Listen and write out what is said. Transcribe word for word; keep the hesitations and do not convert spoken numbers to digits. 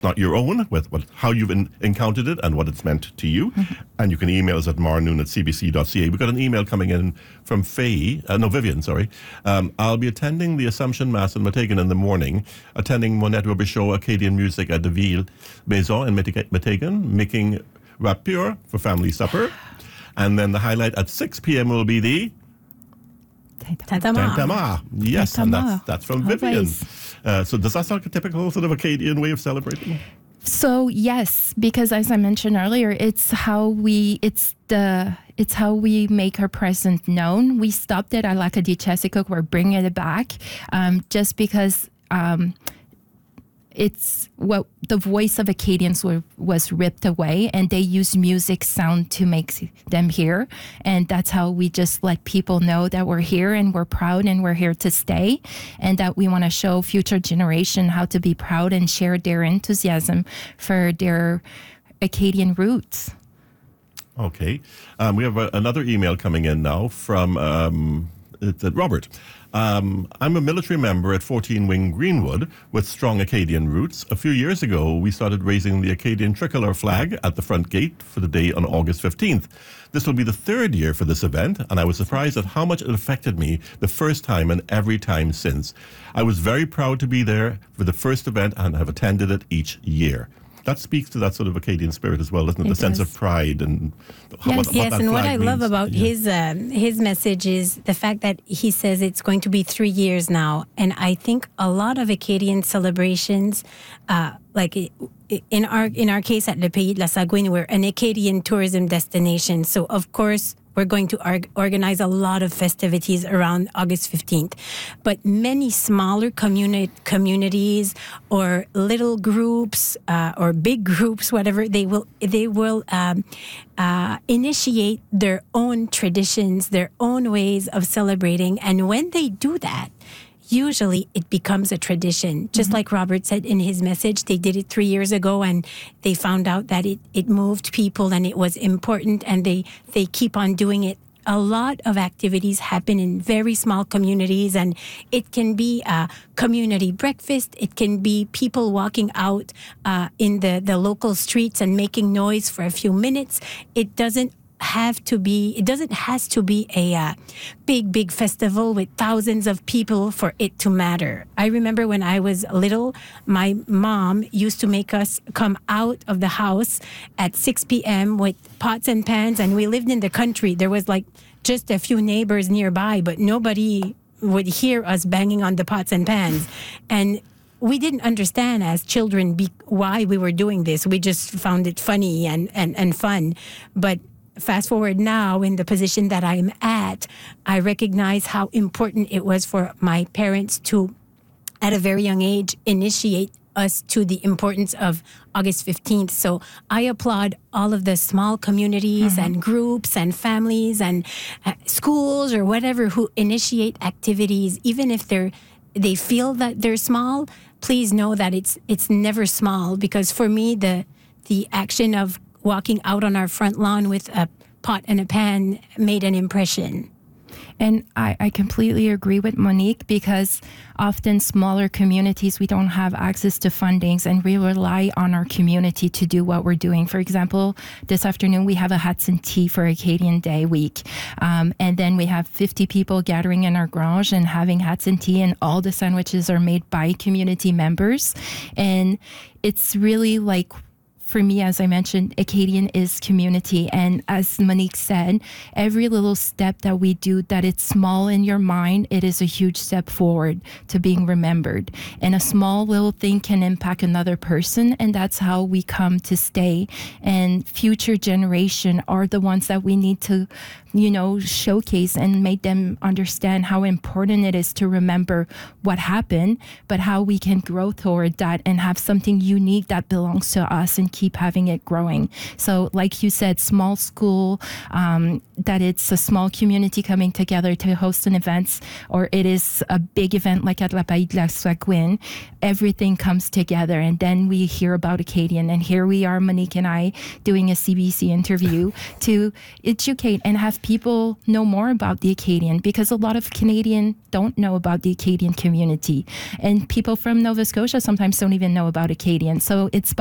not your own, with what, how you've in, encountered it and what it's meant to you. Mm-hmm. And you can email us at marnoon at c b c dot c a. We've got an email coming in from Faye, uh, no, Vivian, sorry. Um, I'll be attending the Assumption Mass in Meteghan in the morning, attending Monette Robichaud Acadian Music at the Ville Maison in Meteghan, making rapure for family supper. And then the highlight at six p.m. will be the Tintamarre. Tintamarre. Yes, Tintamarre. and that's, that's from Vivian. Always. Uh, so does that sound like a typical sort of Acadian way of celebrating? So yes, because as I mentioned earlier, it's how we it's the it's how we make our presence known. We stopped it at Lac di Chesicook. We're bringing it back, um, just because um, it's what the voice of Acadians were, was ripped away, and they use music sound to make them hear, and that's how we just let people know that we're here and we're proud and we're here to stay, and that we want to show future generation how to be proud and share their enthusiasm for their Acadian roots. Okay, um, we have a, another email coming in now from um, it's, uh, Robert. Um, I'm a military member at fourteen Wing Greenwood with strong Acadian roots. A few years ago, we started raising the Acadian tricolor flag at the front gate for the day on August fifteenth. This will be the third year for this event, and I was surprised at how much it affected me the first time and every time since. I was very proud to be there for the first event and have attended it each year. That speaks to that sort of Acadian spirit as well, doesn't it? It the sense does. of pride and how, Yes, what, what yes, that and what flag I means. love about Yeah. his um, his message is the fact that he says it's going to be three years now, and I think a lot of Acadian celebrations, uh, like in our in our case at Le Pays de la Sagouine, we're an Acadian tourism destination, so of course we're going to org- organize a lot of festivities around August fifteenth. But many smaller communi- communities or little groups uh, or big groups, whatever, they will they will um, uh, initiate their own traditions, their own ways of celebrating. And when they do that, usually it becomes a tradition. Just mm-hmm. like Robert said in his message, they did it three years ago and they found out that it, it moved people and it was important, and they, they keep on doing it. A lot of activities happen in very small communities, and it can be a community breakfast. It can be people walking out uh, in the, the local streets and making noise for a few minutes. It doesn't have to be, it doesn't has to be a uh, big, big festival with thousands of people for it to matter. I remember when I was little, my mom used to make us come out of the house at six p.m. with pots and pans, and we lived in the country. There was like just a few neighbors nearby, but nobody would hear us banging on the pots and pans. And we didn't understand as children be- why we were doing this. We just found it funny and, and, and fun. But fast forward now in the position that I'm at, I recognize how important it was for my parents to, at a very young age, initiate us to the importance of August fifteenth. So I applaud all of the small communities mm-hmm. and groups and families and uh, schools or whatever who initiate activities, even if they're they feel that they're small. Please know that it's it's never small, because for me the the action of walking out on our front lawn with a pot and a pan made an impression. And I, I completely agree with Monique, because often smaller communities, we don't have access to fundings, and we rely on our community to do what we're doing. For example, this afternoon we have a hats and tea for Acadian Day week. Um, and then we have fifty people gathering in our grange and having hats and tea, and all the sandwiches are made by community members. And it's really like, for me, as I mentioned, Acadian is community. And as Monique said, every little step that we do that it's small in your mind, it is a huge step forward to being remembered. And a small little thing can impact another person, and that's how we come to stay. And future generation are the ones that we need to, you know, showcase and make them understand how important it is to remember what happened, but how we can grow toward that and have something unique that belongs to us and keep having it growing. So like you said, small school, um, that it's a small community coming together to host an event, or it is a big event like at Le Pays de la Sagouine, everything comes together, and then we hear about Acadian. And here we are, Monique and I, doing a C B C interview to educate and have have people know more about the Acadian, because a lot of Canadian don't know about the Acadian community, and people from Nova Scotia sometimes don't even know about Acadian. So it's